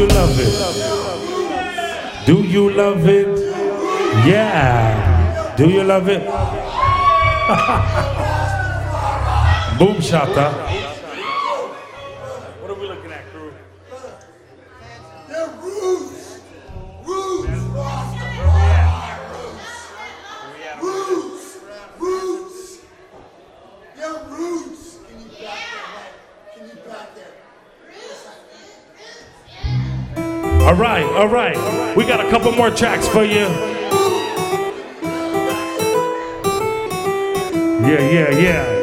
you love it? Do you love it? Yeah. Do you love it? Boom shata. What are we looking at, crew? They're roots. Roots. Roots. Roots. They're roots. Can you back that? Can you back that? All right. We got a couple more tracks for you. Yeah.